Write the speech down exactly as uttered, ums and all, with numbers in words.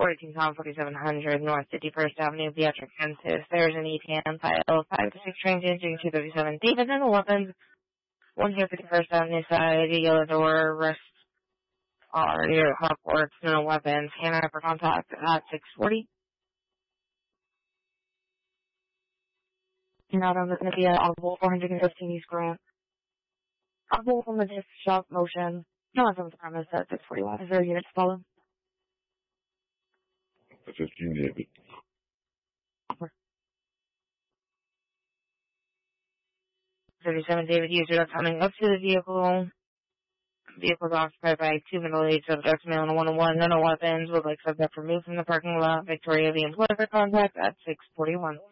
forty-two Tom, forty-seven hundred North fifty-first Avenue, Beatrix, Kansas. There's an E T A on file, five to six trains engine two thirty-seven. David and weapons. One here, fifty-first Avenue side, yellow door, rest are near Hogwarts, no weapons. Can I have for contact at six forty? Now I'm going to be at Audible four fifteen East Grant. Audible from the disc shop motion. No, I'm from the premise at six forty-one. Is there a unit to follow? fifteen David. thirty-seven David, user coming up to the vehicle. Vehicle is occupied by two middle-aged subjects, male and one-on-one, no weapons, would like subject removed from the parking lot. Victoria, the employer for contact at six forty-one.